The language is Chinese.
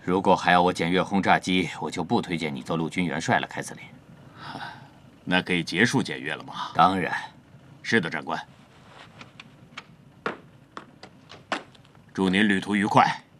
如果还要我检阅轰炸机，我就不推荐你做陆军元帅了，凯瑟琳。 那可以结束检阅了吗？ 当然。 是的，长官。祝您旅途愉快。